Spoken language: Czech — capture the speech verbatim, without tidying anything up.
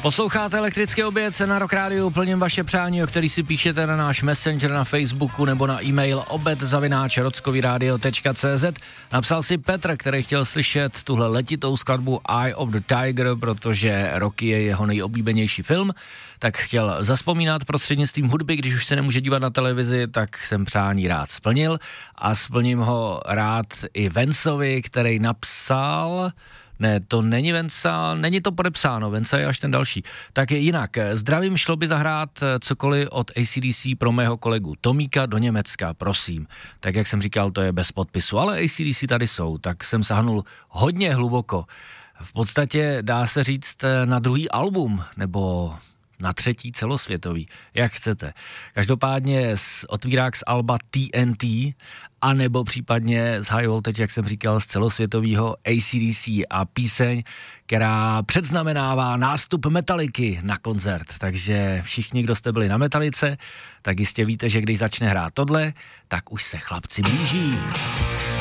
Posloucháte Elektrický oběd na Rock Rádiu, plním vaše přání, o který si píšete na náš Messenger na Facebooku nebo na e-mail obed zavináč rockovyradio tečka cé zet. Napsal si Petr, který chtěl slyšet tuhle letitou skladbu Eye of the Tiger, protože Rocky je jeho nejoblíbenější film, tak chtěl zazpomínat prostřednictvím hudby, když už se nemůže dívat na televizi, tak jsem přání rád splnil a splním ho rád i Vencovi, který napsal... Ne, to není Venca, není to podepsáno, Venca je až ten další. Tak jinak, zdravím, šlo by zahrát cokoliv od A C D C pro mého kolegu Tomíka do Německa, prosím. Tak jak jsem říkal, to je bez podpisu, ale A C D C tady jsou, tak jsem sahnul hodně hluboko. V podstatě dá se říct na druhý album, nebo na třetí celosvětový, jak chcete. Každopádně z otvírák z alba T N T, anebo případně z High Voltage, jak jsem říkal, z celosvětového A C D C a píseň, která předznamenává nástup Metalliky na koncert. Takže všichni, kdo jste byli na Metallice, tak jistě víte, že když začne hrát tohle, tak už se chlapci blíží.